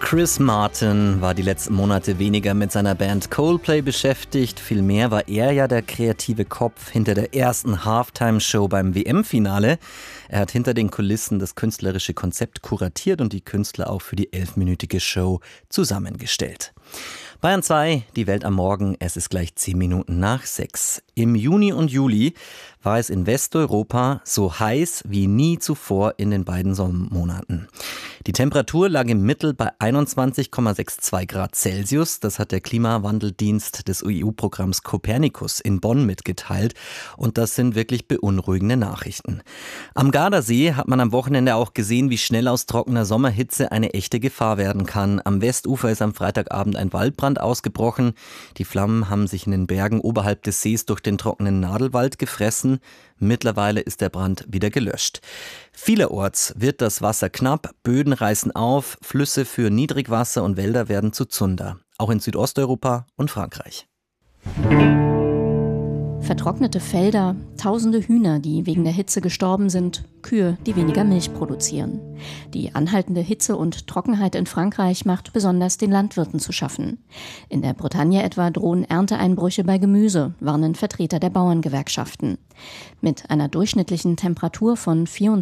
Chris Martin war die letzten Monate weniger mit seiner Band Coldplay beschäftigt. Vielmehr war er ja der kreative Kopf hinter der ersten Halftime-Show beim WM-Finale. Er hat hinter den Kulissen das künstlerische Konzept kuratiert und die Künstler auch für die 11-minütige Show zusammengestellt. Bayern 2, die Welt am Morgen, es ist gleich 10 Minuten nach 6. Im Juni und Juli war es in Westeuropa so heiß wie nie zuvor in den beiden Sommermonaten. Die Temperatur lag im Mittel bei 21,62 Grad Celsius. Das hat der Klimawandeldienst des EU-Programms Copernicus in Bonn mitgeteilt. Und das sind wirklich beunruhigende Nachrichten. Am Gardasee hat man am Wochenende auch gesehen, wie schnell aus trockener Sommerhitze eine echte Gefahr werden kann. Am Westufer ist am Freitagabend ein Waldbrand ausgebrochen. Die Flammen haben sich in den Bergen oberhalb des Sees durch den trockenen Nadelwald gefressen. Mittlerweile ist der Brand wieder gelöscht. Vielerorts wird das Wasser knapp, Böden reißen auf, Flüsse für Niedrigwasser und Wälder werden zu Zunder. Auch in Südosteuropa und Frankreich. Vertrocknete Felder, tausende Hühner, die wegen der Hitze gestorben sind, Kühe, die weniger Milch produzieren. Die anhaltende Hitze und Trockenheit in Frankreich macht besonders den Landwirten zu schaffen. In der Bretagne etwa drohen Ernteeinbrüche bei Gemüse, warnen Vertreter der Bauerngewerkschaften. Mit einer durchschnittlichen Temperatur von 24